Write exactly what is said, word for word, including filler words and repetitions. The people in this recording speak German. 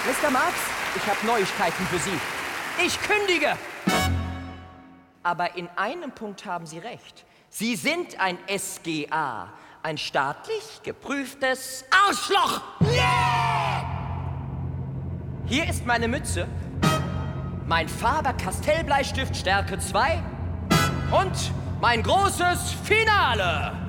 Mister Marx, ich habe Neuigkeiten für Sie. Ich kündige! Aber in einem Punkt haben Sie recht. Sie sind ein S G A, ein staatlich geprüftes Arschloch! Yeah! Hier ist meine Mütze, mein Faber-Castell-Bleistift Stärke zwei und mein großes Finale!